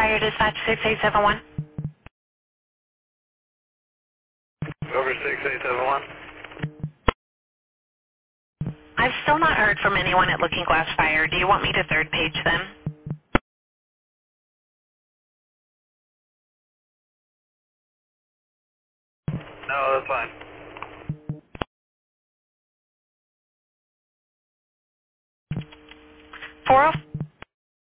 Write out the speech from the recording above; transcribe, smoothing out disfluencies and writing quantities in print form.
Fire Dispatch 6871. Over 6871. I've still not heard from anyone at Looking Glass Fire. Do you want me to third page them? No, that's fine. 404